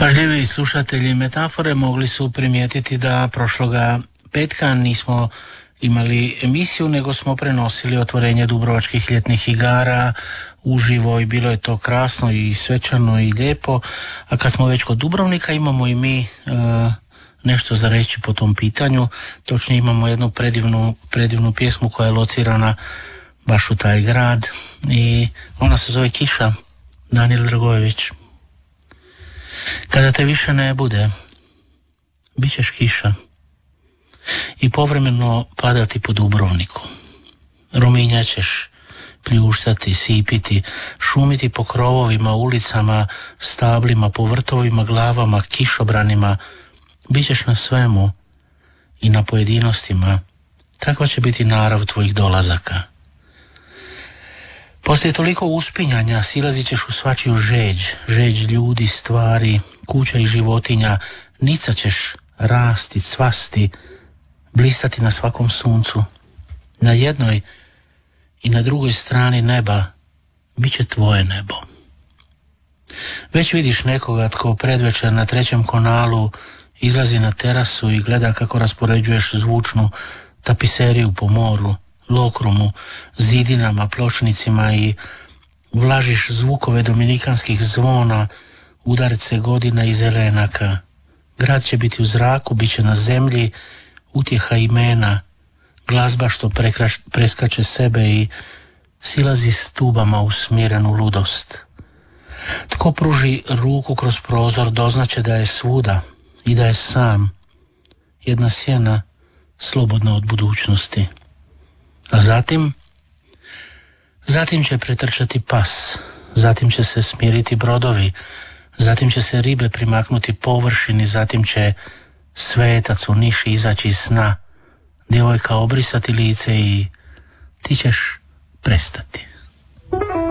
Pažljivi slušatelji Metafore mogli su primijetiti da prošloga petka nismo imali emisiju, nego smo prenosili otvorenje Dubrovačkih ljetnih igara uživo i bilo je to krasno i svečano i lijepo. A kad smo već kod Dubrovnika, imamo i mi nešto za reći po tom pitanju. Točnije imamo jednu predivnu pjesmu koja je locirana baš u taj grad i ona se zove Kiša, Danijel Dragojević. Kada te više ne bude, bit ćeš kiša i povremeno padati po Dubrovniku. Rominjaćeš, pljuštati, sipiti, šumiti po krovovima, ulicama, stablima, po vrtovima, glavama, kišobranima. Bićeš na svemu i na pojedinostima. Takva će biti narav tvojih dolazaka. Poslije toliko uspinjanja silazit ćeš u svačiju žeđ ljudi, stvari, kuća i životinja, nicat ćeš, rasti, cvasti, blistati na svakom suncu. Na jednoj i na drugoj strani neba bit će tvoje nebo. Već vidiš nekoga tko predvečer na 3. kanalu izlazi na terasu i gleda kako raspoređuješ zvučnu tapiseriju po moru, lokrumu, zidinama, pločnicima i vlažiš zvukove dominikanskih zvona, udarce godina i zelenaka. Grad će biti u zraku, bit će na zemlji, utjeha imena, glazba što preskače sebe i silazi stubama u smirenu ludost. Tko pruži ruku kroz prozor doznaće da je svuda i da je sam, jedna sjena slobodna od budućnosti. A zatim će pretrčati pas, zatim će se smiriti brodovi, zatim će se ribe primaknuti površini, zatim će svetac u niši izaći iz sna, djevojka obrisati lice i ti ćeš prestati.